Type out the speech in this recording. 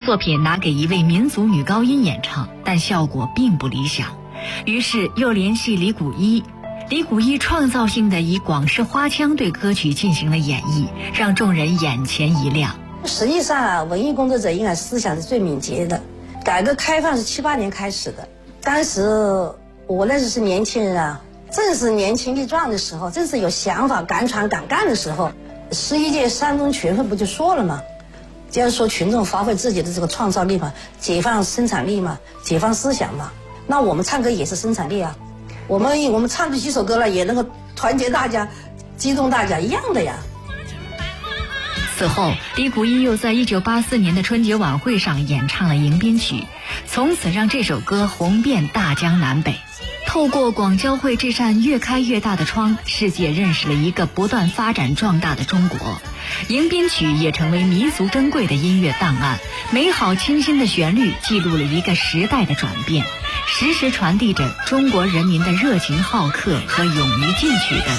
作品拿给一位民族女高音演唱，但效果并不理想，于是又联系李谷一。李谷一创造性的以广式花腔对歌曲进行了演绎，让众人眼前一亮。 实际上文艺工作者应该思想是最敏捷的。改革开放是78年开始的，当时我那时是年轻人啊，正是年轻力壮的时候，正是有想法、敢闯敢干的时候。11届三中全会不就说了吗？就是说群众发挥自己的这个创造力嘛，解放生产力嘛，解放思想嘛。那我们唱歌也是生产力啊，我们唱这几首歌了，也能够团结大家，激动大家，一样的呀。 此后，李谷一又在1984年的春节晚会上演唱了《迎宾曲》，从此让这首歌红遍大江南北。透过广交会这扇越开越大的窗，世界认识了一个不断发展壮大的中国。迎宾曲也成为弥足珍贵的音乐档案，美好清新的旋律记录了一个时代的转变，时时传递着中国人民的热情好客和勇于进取的